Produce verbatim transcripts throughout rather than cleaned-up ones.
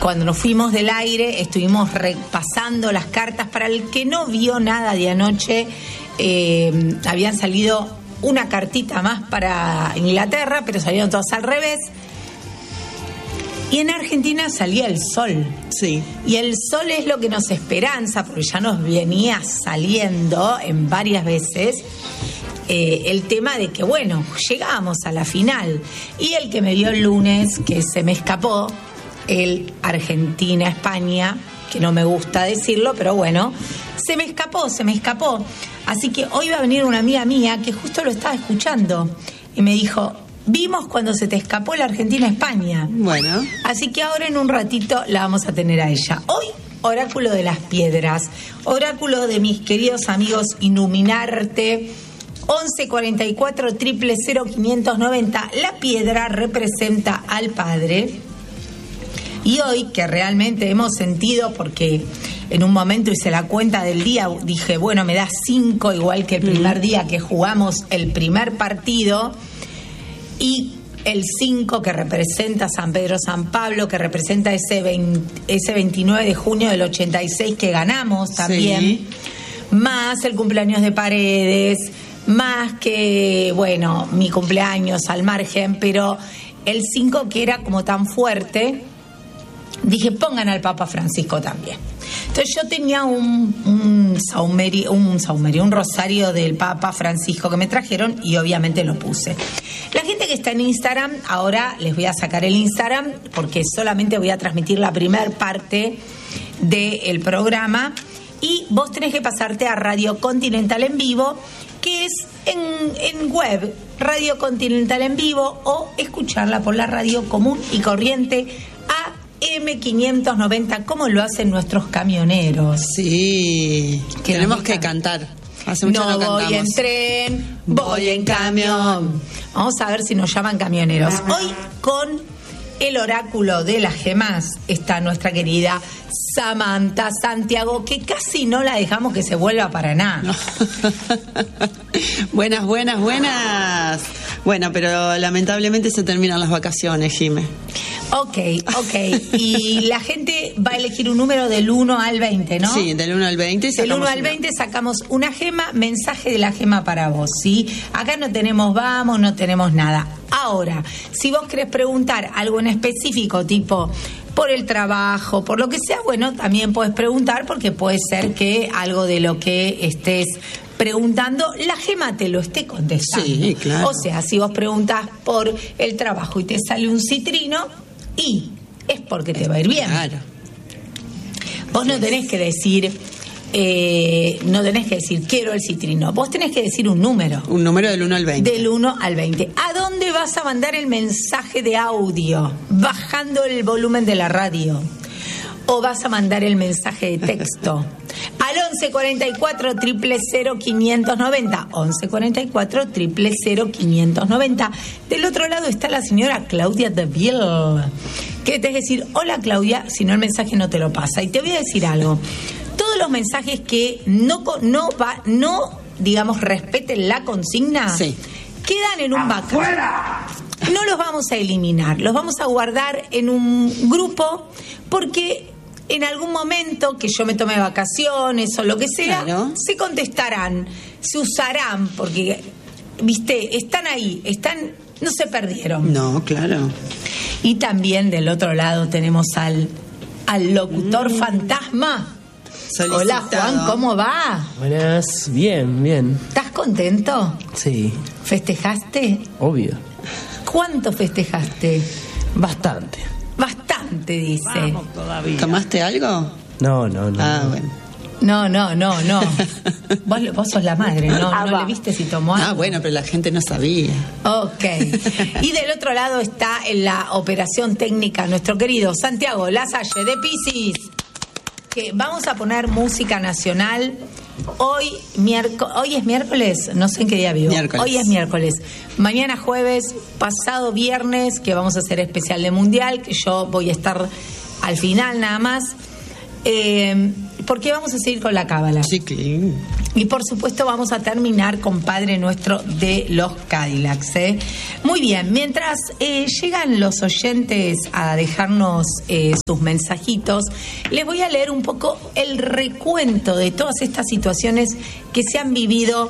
cuando nos fuimos del aire, estuvimos repasando las cartas. Para el que no vio nada de anoche, eh, habían salido una cartita más para Inglaterra, pero salieron todas al revés. Y en Argentina salía el sol. Sí. Y el sol es lo que nos esperanza, porque ya nos venía saliendo en varias veces eh, el tema de que, bueno, llegamos a la final. Y el que me vio el lunes, que se me escapó, el Argentina-España, que no me gusta decirlo, pero bueno, se me escapó, se me escapó. Así que hoy va a venir una amiga mía que justo lo estaba escuchando y me dijo: vimos cuando se te escapó la Argentina-España. Bueno. Así que ahora en un ratito la vamos a tener a ella. Hoy, oráculo de las piedras, oráculo de mis queridos amigos Iluminarte, once cuarenta y cuatro, cero cero cero, quinientos noventa. La piedra representa al Padre. Y hoy, que realmente hemos sentido, porque en un momento hice la cuenta del día, dije, bueno, me da cinco, igual que el primer día que jugamos el primer partido. Y el cinco, que representa San Pedro San Pablo, que representa ese, veinte, ese veintinueve de junio del ochenta y seis que ganamos también, sí. Más el cumpleaños de Paredes, más que, bueno, mi cumpleaños al margen, pero el cinco, que era como tan fuerte, dije, pongan al Papa Francisco también. Entonces yo tenía un, un, saumerio, un saumerio, un rosario del Papa Francisco que me trajeron y obviamente lo puse. La gente que está en Instagram, ahora les voy a sacar el Instagram porque solamente voy a transmitir la primer parte del programa y vos tenés que pasarte a Radio Continental en vivo, que es en, en web, Radio Continental en vivo, o escucharla por la radio común y corriente a eme quinientos noventa, como lo hacen nuestros camioneros. Sí, que tenemos que cantar. Hace mucho no no voy cantamos. en tren, voy en camión. Vamos a ver si nos llaman camioneros. Hoy con el oráculo de las gemas está nuestra querida Samantha Santiago, que casi no la dejamos que se vuelva para nada. No. Buenas, buenas, buenas. Bueno, pero lamentablemente se terminan las vacaciones, Jime. Ok, ok. Y la gente va a elegir un número del uno al veinte, ¿no? Sí, del uno al veinte. Del uno al veinte sacamos una gema, mensaje de la gema para vos, ¿sí? Acá no tenemos vamos, no tenemos nada. Ahora, si vos querés preguntar algo en específico, tipo por el trabajo, por lo que sea, bueno, también podés preguntar, porque puede ser que algo de lo que estés preguntando, la gema te lo esté contestando. Sí, claro. O sea, si vos preguntás por el trabajo y te sale un citrino, y es porque te va a ir bien. Claro. Vos no tenés que decir, eh, no tenés que decir quiero el citrino. Vos tenés que decir un número. Un número del uno al veinte. Del uno al veinte. ¿A dónde vas a mandar el mensaje de audio? Bajando el volumen de la radio. ¿O vas a mandar el mensaje de texto? Al once cuarenta y cuatro, cero cero cero, quinientos noventa. once cuarenta y cuatro, cero cero cero, quinientos noventa. Del otro lado está la señora Claudia de Ville, que te es decir, hola Claudia, si no el mensaje no te lo pasa. Y te voy a decir algo. Todos los mensajes que no, no, va, no digamos, respeten la consigna, sí, quedan en un backup. No los vamos a eliminar, los vamos a guardar en un grupo, porque en algún momento que yo me tome vacaciones o lo que sea, claro, se contestarán, se usarán, porque, viste, están ahí, están, no se perdieron. No, claro. Y también del otro lado tenemos al, al locutor mm. fantasma. Solicitado. Hola Juan, ¿cómo va? Buenas, bien, bien. ¿Estás contento? Sí. ¿Festejaste? Obvio. ¿Cuánto festejaste? Bastante. Bastante, dice. Vamos todavía. ¿Tomaste algo? No, no, no. Ah, bueno. No, no, no, no. vos, vos sos la madre, ¿no? Ah, ¿no le viste si tomó algo? Ah, bueno, pero la gente no sabía. Ok. Y del otro lado está en la operación técnica nuestro querido Santiago Lasalle de Piscis, que vamos a poner música nacional. Hoy, miérc- hoy es miércoles, no sé en qué día vivo. Miércoles. Hoy es miércoles. Mañana jueves, pasado viernes, que vamos a hacer especial de Mundial, que yo voy a estar al final nada más. Eh, porque vamos a seguir con la cábala. Sí, claro. Y por supuesto vamos a terminar con Padre Nuestro de los Cadillacs, ¿eh? Muy bien, mientras eh, llegan los oyentes a dejarnos eh, sus mensajitos, les voy a leer un poco el recuento de todas estas situaciones que se han vivido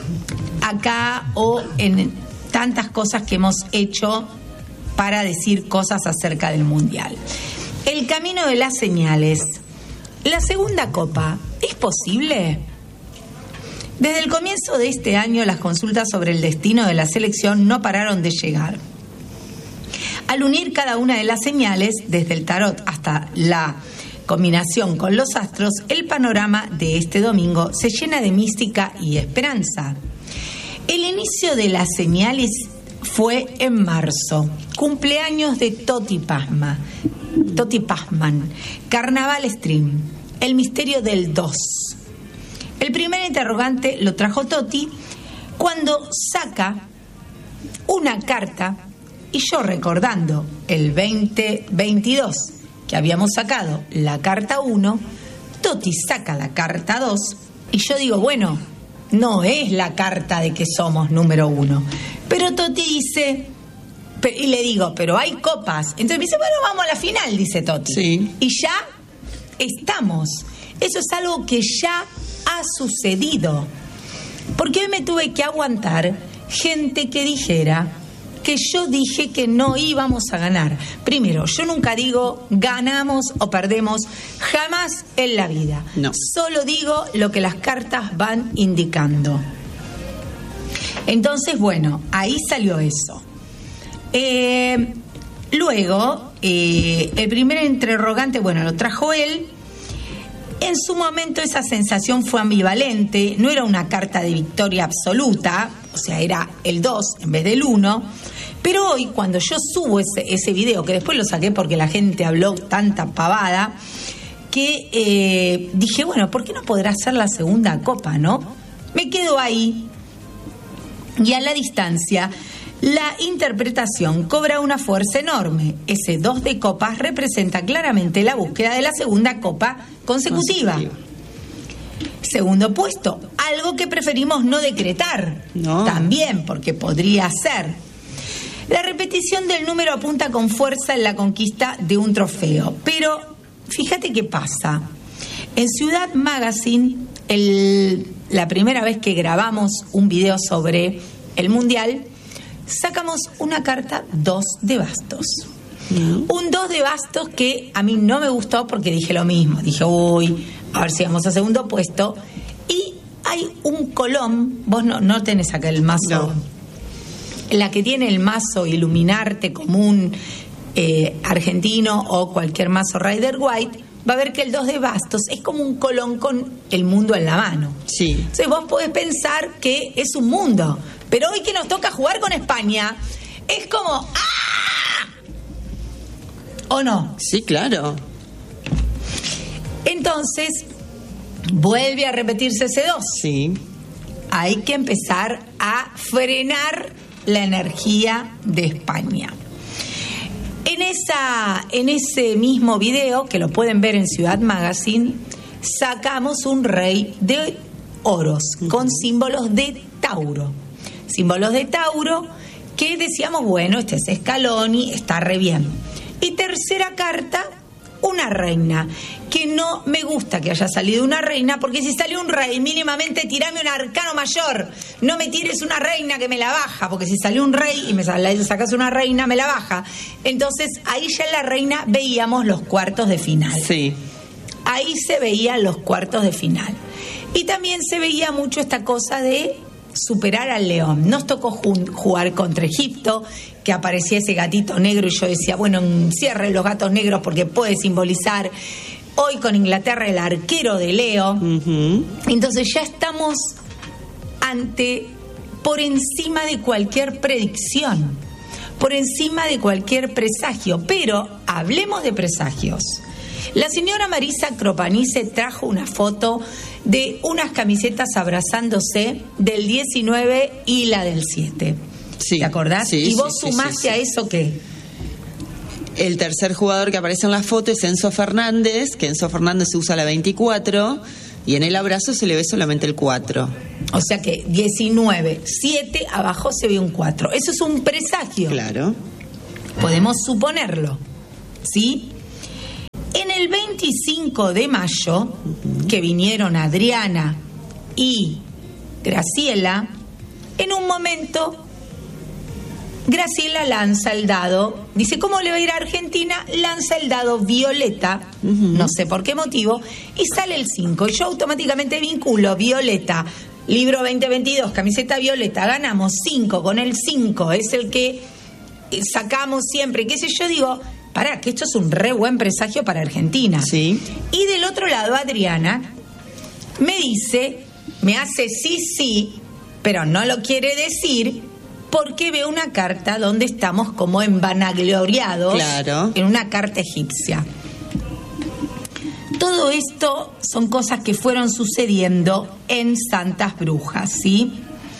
acá o en tantas cosas que hemos hecho para decir cosas acerca del Mundial. El camino de las señales. La segunda copa, ¿es posible? Desde el comienzo de este año, las consultas sobre el destino de la selección no pararon de llegar. Al unir cada una de las señales, desde el tarot hasta la combinación con los astros, el panorama de este domingo se llena de mística y esperanza. El inicio de las señales fue en marzo, cumpleaños de Toti Pasma, Toti Pazman, Carnaval Stream, el misterio del dos. El primer interrogante lo trajo Toti cuando saca una carta, y yo recordando el veinte veintidós que habíamos sacado la carta uno, Toti saca la carta dos y yo digo, bueno, no es la carta de que somos número uno. Pero Toti dice, y le digo, pero hay copas. Entonces me dice, bueno, vamos a la final, dice Toti. Sí. Y ya estamos. Eso es algo que ya ha sucedido. Porque hoy me tuve que aguantar gente que dijera que yo dije que no íbamos a ganar. Primero, yo nunca digo ganamos o perdemos, jamás en la vida. No. Solo digo lo que las cartas van indicando. Entonces, bueno, ahí salió eso. Eh, luego, eh, el primer interrogante, bueno, lo trajo él. En su momento esa sensación fue ambivalente, no era una carta de victoria absoluta, o sea, era el dos en vez del uno, pero hoy cuando yo subo ese, ese video, que después lo saqué porque la gente habló tanta pavada, que eh, dije, bueno, ¿por qué no podrá ser la segunda copa, no? Me quedo ahí y a la distancia la interpretación cobra una fuerza enorme. Ese dos de copas representa claramente la búsqueda de la segunda copa consecutiva. consecutiva. Segundo puesto, algo que preferimos no decretar. No. También, porque podría ser. La repetición del número apunta con fuerza en la conquista de un trofeo. Pero fíjate qué pasa. En Ciudad Magazine, el, la primera vez que grabamos un video sobre el Mundial, sacamos una carta dos de bastos. Mm. Un dos de bastos que a mí no me gustó porque dije lo mismo. Dije, uy, a ver si vamos a segundo puesto. Y hay un colón, vos no, no tenés acá el mazo. No. La que tiene el mazo Iluminarte común eh, argentino o cualquier mazo Rider White, va a ver que el dos de bastos es como un colón con el mundo en la mano. Sí. Entonces vos podés pensar que es un mundo. Pero hoy que nos toca jugar con España, es como ¡ah! ¿O no? Sí, claro. Entonces, vuelve a repetirse ese dos. Sí. Hay que empezar a frenar la energía de España. En, esa, en ese mismo video, que lo pueden ver en Ciudad Magazine, sacamos un rey de oros con símbolos de Tauro. Símbolos de Tauro que decíamos, bueno, este es Scaloni, está re bien. Y tercera carta, una reina, que no me gusta que haya salido una reina, porque si salió un rey, mínimamente tirame un arcano mayor, no me tires una reina que me la baja, porque si salió un rey y me sacas una reina, me la baja. Entonces ahí ya en la reina veíamos los cuartos de final. Sí. Ahí se veían los cuartos de final. Y también se veía mucho esta cosa de superar al león. Nos tocó jugar contra Egipto, que aparecía ese gatito negro y yo decía, bueno, cierren los gatos negros porque puede simbolizar. Hoy con Inglaterra el arquero de Leo. Uh-huh. Entonces ya estamos ante, por encima de cualquier predicción, por encima de cualquier presagio. Pero hablemos de presagios. La señora Marisa Cropanice trajo una foto de unas camisetas abrazándose del diecinueve y la del siete. Sí, ¿te acordás? Sí, ¿Y vos sí, sumaste sí, sí. a eso qué? El tercer jugador que aparece en la foto es Enzo Fernández, que Enzo Fernández usa la veinticuatro, Y en el abrazo se le ve solamente el cuatro. O sea que diecinueve, siete, abajo se ve un cuatro. Eso es un presagio. Claro. Podemos suponerlo, ¿sí? En el veinticinco de mayo, uh-huh. que vinieron Adriana y Graciela, en un momento Graciela lanza el dado, dice, ¿cómo le va a ir a Argentina? Lanza el dado violeta, uh-huh. no sé por qué motivo, y sale el cinco. Yo automáticamente vinculo violeta, libro veinte veintidós, camiseta violeta, ganamos cinco, con el cinco, es el que sacamos siempre, qué sé yo, digo, pará, que esto es un re buen presagio para Argentina. Sí. Y del otro lado, Adriana me dice, me hace sí, sí, pero no lo quiere decir, porque veo una carta donde estamos como en vanagloriados, claro. en una carta egipcia. Todo esto son cosas que fueron sucediendo en Santas Brujas, ¿sí?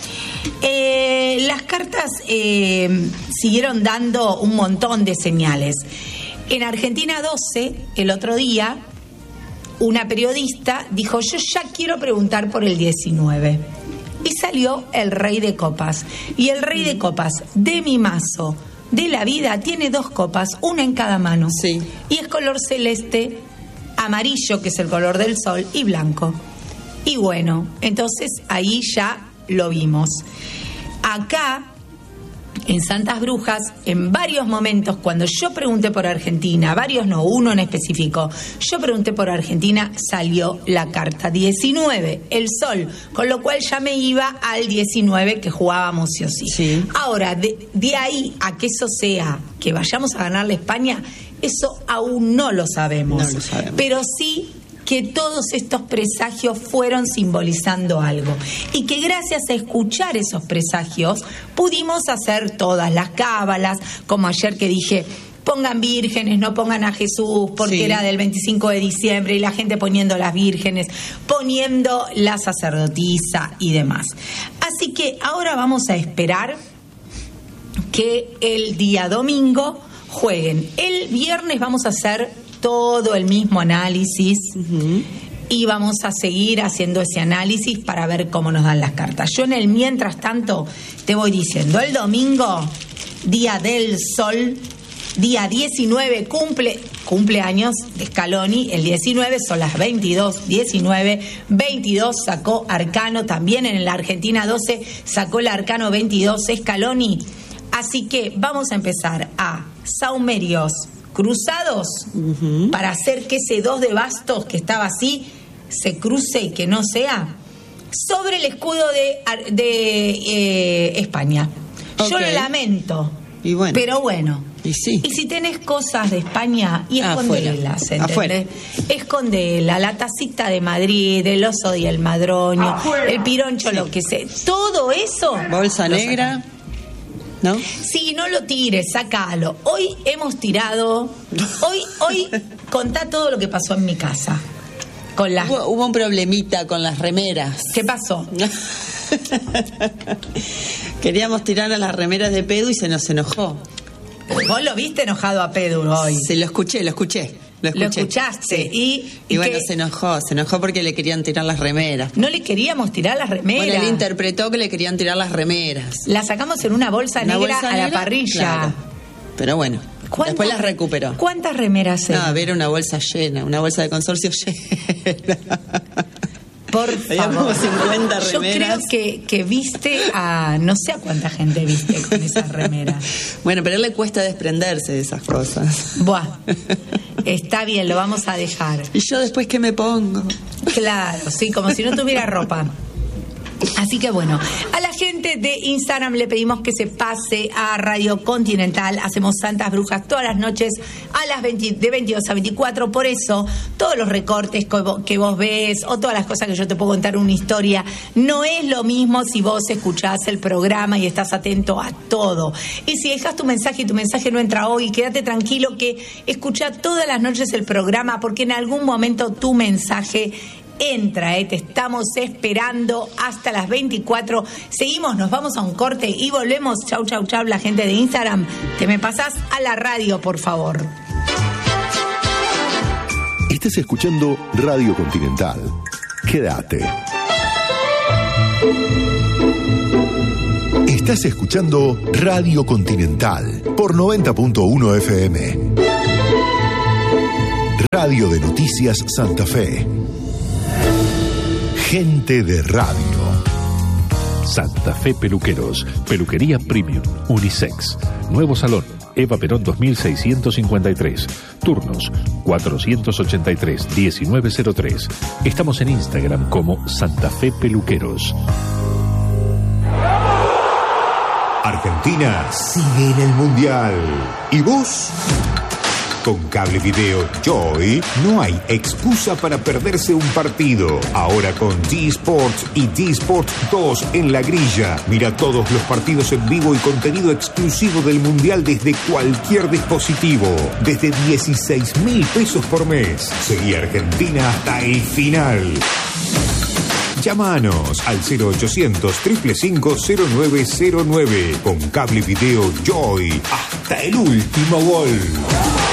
Eh, las cartas eh, siguieron dando un montón de señales. En Argentina doce, el otro día, una periodista dijo, yo ya quiero preguntar por el diecinueve. Y salió el rey de copas. Y el rey de copas de mi mazo de la vida tiene dos copas, una en cada mano. Sí. Y es color celeste, amarillo, que es el color del sol, y blanco. Y bueno, entonces ahí ya lo vimos. Acá, en Santas Brujas, en varios momentos, cuando yo pregunté por Argentina, varios no, uno en específico, yo pregunté por Argentina, salió la carta diecinueve, el sol, con lo cual ya me iba al diecinueve que jugábamos sí o sí. Sí. Ahora, de, de ahí a que eso sea, que vayamos a ganarle a España, eso aún no lo sabemos. No lo sabemos. Pero sí que todos estos presagios fueron simbolizando algo y que gracias a escuchar esos presagios pudimos hacer todas las cábalas, como ayer que dije, pongan vírgenes, no pongan a Jesús, porque sí. era del veinticinco de diciembre y la gente poniendo las vírgenes, poniendo la sacerdotisa y demás. Así que ahora vamos a esperar que el día domingo jueguen. El viernes vamos a hacer todo el mismo análisis uh-huh. y vamos a seguir haciendo ese análisis para ver cómo nos dan las cartas. Yo en el mientras tanto te voy diciendo, el domingo, día del sol, día diecinueve, cumple cumpleaños de Scaloni, el diecinueve son las veintidós, diecinueve, veintidós sacó Arcano, también en la Argentina doce sacó el Arcano veintidós Scaloni. Así que vamos a empezar a saumerios cruzados uh-huh. para hacer que ese dos de bastos que estaba así se cruce y que no sea sobre el escudo de, de eh, España. Okay. Yo lo lamento, y bueno. pero bueno. Y, sí. y si tenés cosas de España, y escondelas, ¿entendés? Afuera. Escondela, la tacita de Madrid, el oso y el madroño, afuera. El pironcho, sí. lo que sea. Todo eso. Bolsa negra. Sacan. ¿No? Sí, no lo tires, sácalo. Hoy hemos tirado, hoy, hoy contá todo lo que pasó en mi casa. Con las... hubo, hubo un problemita con las remeras. ¿Qué pasó? Queríamos tirar a las remeras de Pedu y se nos enojó. ¿Vos lo viste enojado a Pedu hoy? Se lo escuché, lo escuché. Lo, lo escuchaste. Sí. Y, y, y bueno, que... se enojó, se enojó porque le querían tirar las remeras. No le queríamos tirar las remeras. Bueno, él interpretó que le querían tirar las remeras. La sacamos en una bolsa ¿Una negra bolsa a negra? la parrilla. Claro. Pero bueno, después las recuperó. ¿Cuántas remeras eran? No, era una bolsa llena, una bolsa de consorcio llena. Por favor. Como cincuenta remeras. Yo creo que, que viste a... No sé a cuánta gente viste con esas remeras. Bueno, pero a él le cuesta desprenderse de esas cosas. Buah. Está bien, lo vamos a dejar. ¿Y yo después qué me pongo? Claro, sí, como si no tuviera ropa. Así que bueno, a la gente de Instagram le pedimos que se pase a Radio Continental. Hacemos Santas Brujas todas las noches a las veinte, de veintidós a veinticuatro. Por eso, todos los recortes que vos ves o todas las cosas que yo te puedo contar una historia, no es lo mismo si vos escuchás el programa y estás atento a todo. Y si dejas tu mensaje y tu mensaje no entra hoy, quédate tranquilo que escuchá todas las noches el programa, porque en algún momento tu mensaje entra, eh, te estamos esperando hasta las veinticuatro. Seguimos, nos vamos a un corte y volvemos. Chau, chau, chau, la gente de Instagram. Te me pasás a la radio, por favor. Estás escuchando Radio Continental. quédate. Estás escuchando Radio Continental por noventa punto uno F M. Radio de Noticias Santa Fe. Gente de radio. Santa Fe Peluqueros, peluquería premium, unisex. Nuevo salón, Eva Perón dos mil seiscientos cincuenta y tres. Turnos, cuatrocientos ochenta y tres, diecinueve cero tres. Estamos en Instagram como Santa Fe Peluqueros. Argentina sigue en el Mundial. ¿Y vos? Con Cable Video Joy no hay excusa para perderse un partido. Ahora con D Sports y D Sports dos en la grilla. Mira todos los partidos en vivo y contenido exclusivo del Mundial desde cualquier dispositivo. Desde dieciséis mil pesos por mes. Seguí a Argentina hasta el final. Llámanos al cero ochocientos, cinco cinco cinco, cero nueve cero nueve. Con Cable Video Joy hasta el último gol.